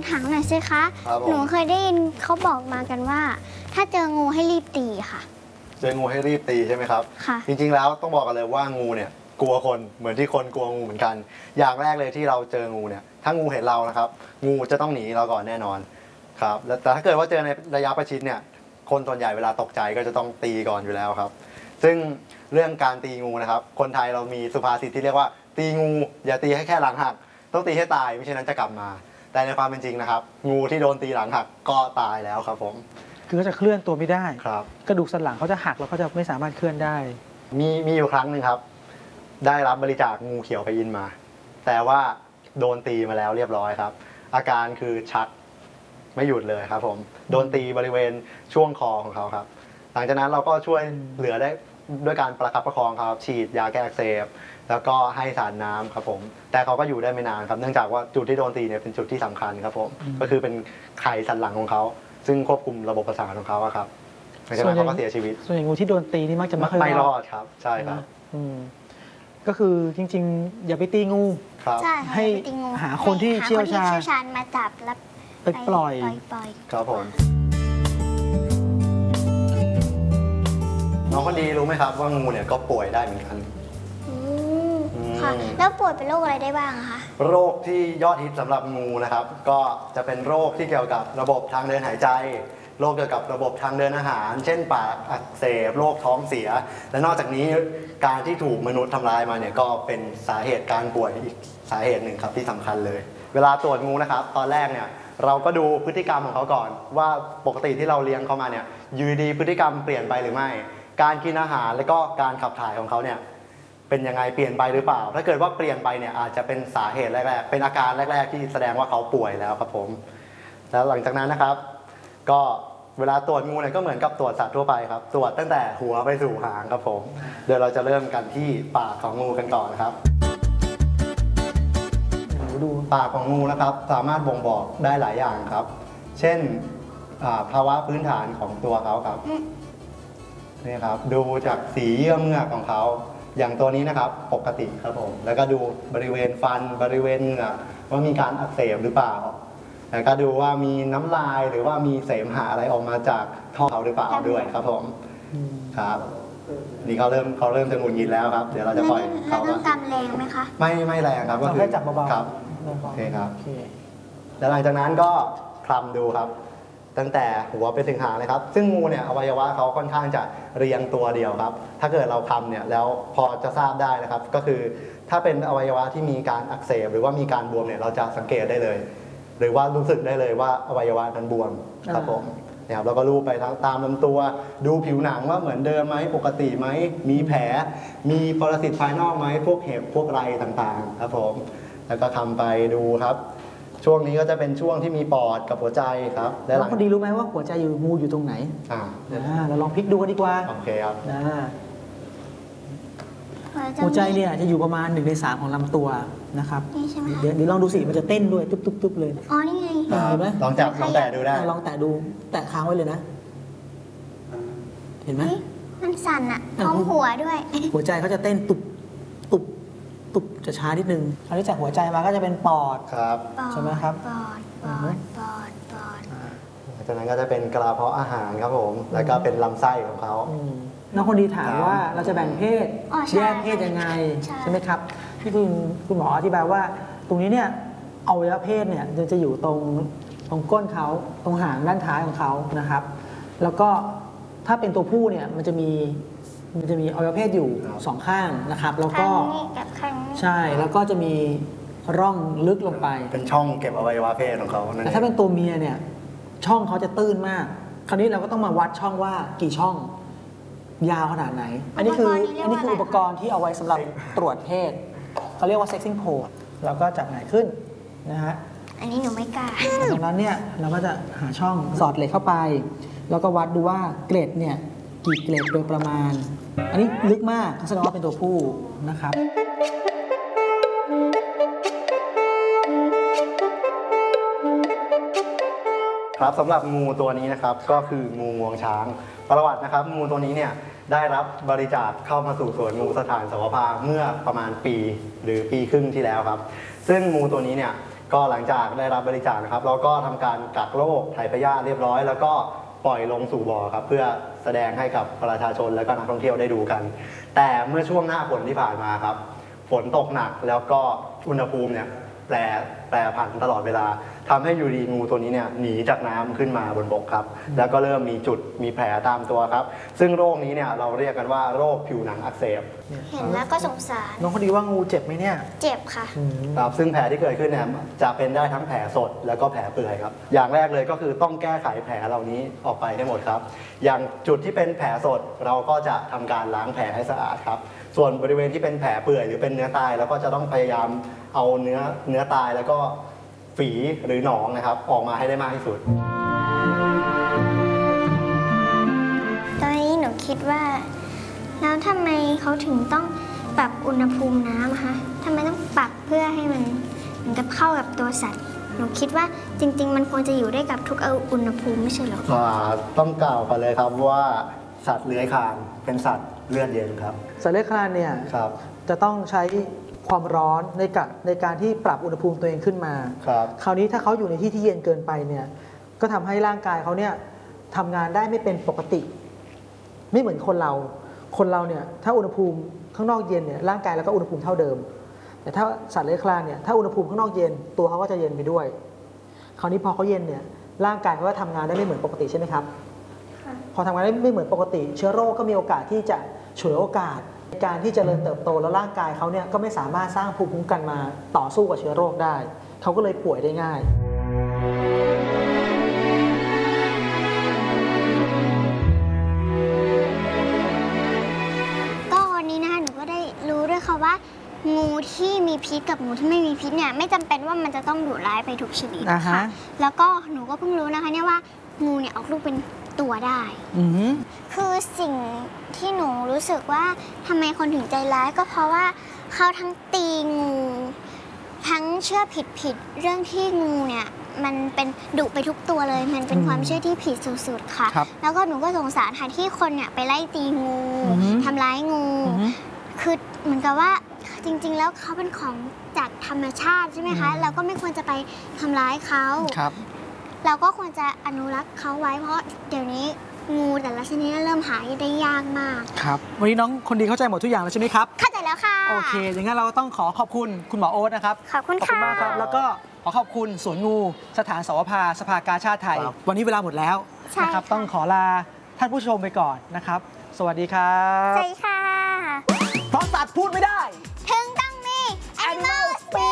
ถามหน่อยสิคะหนูเคยได้ยินเขาบอกมากันว่าถ้าเจองูให้รีบตีค่ะเจองูให้รีบตีใช่ไหมครับค่ะจริงๆแล้วต้องบอกกันเลยว่างูเนี่ยกลัวคนเหมือนที่คนกลัวงูเหมือนกันอย่างแรกเลยที่เราเจองูเนี่ยถ้างูเห็นเรานะครับงูจะต้องหนีเราก่อนแน่นอนครับแต่ถ้าเกิดว่าเจอในระยะประชิดเนี่ยคนส่วนใหญ่เวลาตกใจก็จะต้องตีก่อนอยู่แล้วครับซึ่งเรื่องการตีงูนะครับคนไทยเรามีสุภาษิตที่เรียกว่าตีงูอย่าตีให้แค่หลังหักต้องตีให้ตายไม่เช่นนั้นจะกลับมาแต่ในความเป็นจริงนะครับงูที่โดนตีหลังหักก็ตายแล้วครับผมคือเขาจะเคลื่อนตัวไม่ได้ครับกระดูกสันหลังเขาจะหักแล้วเขาจะไม่สามารถเคลื่อนได้มีอยู่ครั้งหนึ่งครับได้รับบริจาคงูเขียวพยินมาแต่ว่าโดนตีมาแล้วเรียบร้อยครับอาการคือชักไม่หยุดเลยครับผมโดนตีบริเวณช่วงคอของเขาครับหลังจากนั้นเราก็ช่วยเหลือได้ด้วยการประคับประคองครับฉีดยาแก้อักเสบแล้วก็ให้สารน้ำครับผมแต่เขาก็อยู่ได้ไม่นานครับเนื่องจากว่าจุดที่โดนตีเนี่ยเป็นจุดที่สำคัญครับผมก็คือเป็นไขสันหลังของเขาซึ่งควบคุมระบบประสาทของเขาครับหลังจากนั้นเขาก็เสียชีวิตส่วนใหญ่งูที่โดนตีนี่มักจะไม่รอดครับใช่ครับก็คือจริงๆอย่าไปตีงูให้หาคนที่เชี่ยวชาญมาจับแล้วไปปล่อยครับผมน้องคนดีรู้ไหมครับว่างูเนี่ยก็ป่วยได้เหมือนกันค่ะแล้วป่วยเป็นโรคอะไรได้บ้างคะโรคที่ยอดฮิตสำหรับงูนะครับก็จะเป็นโรคที่เกี่ยวกับระบบทางเดินหายใจโรคเกี่ยวกับระบบทางเดินอาหารเช่นปากอักเสบโรคท้องเสียและนอกจากนี้การที่ถูกมนุษย์ทำร้ายมาเนี่ยก็เป็นสาเหตุการป่วยอีกสาเหตุหนึ่งครับที่สำคัญเลยเวลาตรวจงูนะครับตอนแรกเนี่ยเราก็ดูพฤติกรรมของเขาก่อนว่าปกติที่เราเลี้ยงเขามาเนี่ยอยู่ดีพฤติกรรมเปลี่ยนไปหรือไม่การกินอาหารและก็การขับถ่ายของเขาเนี่ยเป็นยังไงเปลี่ยนไปหรือเปล่าถ้าเกิดว่าเปลี่ยนไปเนี่ยอาจจะเป็นสาเหตุแรกๆเป็นอาการแรกๆที่แสดงว่าเขาป่วยแล้วครับผมแล้วหลังจากนั้นนะครับก็เวลาตรวจงูเนี่ยก็เหมือนกับตรวจสัตว์ทั่วไปครับตรวจตั้งแต่หัวไปสู่หางครับผมเดี๋ยวเราจะเริ่มกันที่ปากของงูกันก่อนครับดูปากของงูนะครับสามารถบ่งบอกได้หลายอย่างครับเช่นภาวะพื้นฐานของตัวเขาครับนี่ครับดูจากสีเยื่อเมือกของเขาอย่างตัวนี้นะครับปกติครับผมแล้วก็ดูบริเวณฟันบริเวณเหงือกว่ามีการอักเสบหรือเปล่าแล้วก็ดูว่ามีน้ำลายหรือว่ามีเสมหะอะไรออกมาจากท่อเขาหรือเปล่าด้วยครับผมครับนี่เขาเริ่มจะหงุดหงิดแล้วครับเดี๋ยวเราจะปล่อยเขาต้องกำแรงไหมคะไม่แรงครับก็คือแค่จับเบาๆครับโอเคครับแล้วหลังจากนั้นก็คลำดูครับตั้งแต่หัวไปถึงหางเลยครับซึ่งงูเนี่ยอวัยวะเขาค่อนข้างจะเรียงตัวเดียวครับถ้าเกิดเราคลำเนี่ยแล้วพอจะทราบได้นะครับก็คือถ้าเป็นอวัยวะที่มีการอักเสบหรือว่ามีการบวมเนี่ยเราจะสังเกตได้เลยหรือว่ารู้สึกได้เลยว่าอวัยวะนั้นบวมครับผมนะครับแล้วก็ลูบไปตามลำตัวดูผิวหนังว่าเหมือนเดิมไหมปกติไหมมีแผลมีปรสิตภายนอกไหมพวกเห็บพวกไรต่างๆครับผมแล้วก็ทำไปดูครับช่วงนี้ก็จะเป็นช่วงที่มีปอดกับหัวใจครับแล้วคนดีรู้ไหมว่าหัวใจอยู่งูอยู่ตรงไหนเราลองพลิกดูกันดีกว่าโอเคครับหัวใจเนี่ยจะอยู่ประมาณ1 ใน 3ของลำตัวนะครับเดี๋ยวลองดูสิมันจะเต้นด้วยตุ๊บๆเลยอ๋อนี่ไงเห็นไหมลองแตะดูได้ลองแตะดูแตะค้างไว้เลยนะเห็นไหมมันสั่นอะท้องหัวด้วยหัวใจเขาจะเต้นตุบจะช้านิดนึงคราวนี้จากหัวใจมาก็จะเป็นปอดครับใช่ไหมครับปอดจากนั้นก็จะเป็นกระเพาะอาหารครับผมแล้วก็เป็นลำไส้ของเขาน้องคนดีถามว่าเราจะแบ่งเพศแยกเพศยังไงใช่ไหมครับที่คุณหมออธิบายว่าตรงนี้เนี่ยอวัยวะเพศเนี่ยจะอยู่ตรงก้นเขาตรงหางด้านท้ายของเขานะครับแล้วก็ถ้าเป็นตัวผู้เนี่ยมันจะมีอวัยวะเพศอยู่2 ข้างนะครับแล้วก็ใช่แล้วก็จะมีร่องลึกลงไปเป็นช่องเก็บอวัยวะเพศของเขาแต่ถ้าเป็นตัวเมียเนี่ยช่องเขาจะตื้นมากคราวนี้เราก็ต้องมาวัดช่องว่ากี่ช่องยาวขนาดไหนอันนี้คืออุปกรณ์ที่เอาไว้สำหรับตรวจเพศเขาเรียกว่า sexing pole แล้วก็จับหงายขึ้นนะฮะอันนี้หนูไม่กล้าตรงนั้นเนี่ยเราก็จะหาช่องสอดเหล็กเข้าไปแล้วก็วัดดูว่าเกล็ดเนี่ยกี่เกล็ดโดยประมาณอันนี้ลึกมากแสดงว่าเป็นตัวผู้นะครับครับสำหรับงูตัวนี้นะครับก็คืองูงวงช้างประวัตินะครับงูตัวนี้เนี่ยได้รับบริจาคเข้ามาสู่สวนงูสถานสวภาเมื่อประมาณปีหรือปีครึ่งที่แล้วครับซึ่งงูตัวนี้เนี่ยก็หลังจากได้รับบริจาคนะครับเราก็ทำการกักโรคถ่ายพยาธิเรียบร้อยแล้วก็ปล่อยลงสู่บ่อครับเพื่อแสดงให้กับประชาชนและก็นักท่องเที่ยวได้ดูกัน แต่เมื่อช่วงหน้าฝนที่ผ่านมาครับฝนตกหนักแล้วก็อุณหภูมิเนี่ยแปรผันตลอดเวลาทำให้อยู่ดีงูตัวนี้เนี่ยหนีจากน้ำขึ้นมาบนบกครับแล้วก็เริ่มมีจุดมีแผลตามตัวครับซึ่งโรคนี้เนี่ยเราเรียกกันว่าโรคผิวหนังอักเสบเห็นแล้วก็สงสารน้องคนดีว่างูเจ็บไหมเนี่ยเจ็บค่ะครับซึ่งแผลที่เกิดขึ้นเนี่ยจะเป็นได้ทั้งแผลสดแล้วก็แผลเปื่อยครับอย่างแรกเลยก็คือต้องแก้ไขแผลเหล่านี้ออกไปให้หมดครับอย่างจุดที่เป็นแผลสดเราก็จะทำการล้างแผลให้สะอาดครับส่วนบริเวณที่เป็นแผลเปื่อยหรือเป็นเนื้อตายเราก็จะต้องพยายามเอาเนื้อตายแล้วก็ฝีหรือหนองนะครับออกมาให้ได้มากที่สุดตอนนี้หนูคิดว่าแล้วทำไมเขาถึงต้องปรับอุณหภูมิน้ำคะทำไมต้องปรับเพื่อให้มันเหมือนกับเข้ากับตัวสัตว์หนูคิดว่าจริงๆมันควรจะอยู่ได้กับทุกอุณหภูมิไม่ใช่หรอต้องกล่าวกันเลยครับว่าสัตว์เลื้อยคลานเป็นสัตว์เลือดเย็นครับสัตว์เลื้อยคลานเนี่ยครับจะต้องใช้ความร้อนในการที่ปรับอุณหภูมิตัวเองขึ้นมาครับคราวนี้ถ้าเขาอยู่ในที่ที่เย็นเกินไปเนี่ยก็ทำให้ร่างกายเขาเนี่ยทำงานได้ไม่เป็นปกติ ไม่เหมือนคนเราเนี่ยถ้าอุณหภูมิข้างนอกเย็นเนี่ยร่างกายเราก็อุณหภูมิเท่าเดิม แต่ถ้าสัตว์เลื้อยคลานเนี่ยถ้าอุณหภูมิข้างนอกเย็นตัวเขาก็จะเย็นไปด้วย คราวนี้พอเขาเย็นเนี่ยร่างกายเขาก็ทำงานได้ไม่เหมือนปกติใช่ไหมครับ พอทำงานได้ไม่เหมือนปกติ เชื้อโรคก็มีโอกาสที่จะฉวยโอกาสในการที่จเจริญเติบโตแล้วร่างกายเขาเนี่ยก็ไม่สามารถสร้างภูมิคุ้มกันมาต่อสู้กับเชื้อโรคได้เขาก็เลยป่วยได้ง่ายก็วันนี้นะคะหนูก็ได้รู้ด้วยค่ะว่างูที่มีพิษกับงูที่ไม่มีพิษเนี่ยไม่จำเป็นว่ามันจะต้องดุร้ายไปทุกชนิดค่ะแล้วก็หนูก็เพิ่งรู้นะคะเนี่ยว่างูเนี่ยออกลูกเป็นตัวได้คือสิ่งที่หนูรู้สึกว่าทำไมคนถึงใจร้ายก็เพราะว่าเขาทั้งตีงูทั้งเชื่อผิดเรื่องที่งูเนี่ยมันเป็นดุไปทุกตัวเลยมันเป็นความเชื่อที่ผิดสุดๆค่ะแล้วก็หนูก็สงสารค่ะที่คนเนี่ยไปไล่ตีงูทำร้ายงูคือเหมือนกับว่าจริงๆแล้วเขาเป็นของจากธรรมชาติใช่ไหมคะเราก็ไม่ควรจะไปทำร้ายเขาเราก็ควรจะอนุรักษ์เขาไว้เพราะเดี๋ยวนี้งูแต่ละชนิดเริ่มหาได้ยากมากครับวันนี้น้องคนดีเข้าใจหมดทุกอย่างแล้วใช่ไหมครับเข้าใจแล้วค่ะโอเคอย่างนั้นเราต้องขอบคุณคุณหมอโอ๊ตนะครับขอบคุณค่ะมากครับแล้วก็ขอบคุณสวนงูสถานสวภาสภากาชาติไทยวันนี้เวลาหมดแล้วนะครับต้องขอลาท่านผู้ชมไปก่อนนะครับสวัสดีครับสวัสดีค่ะเพราะสัตว์พูดไม่ได้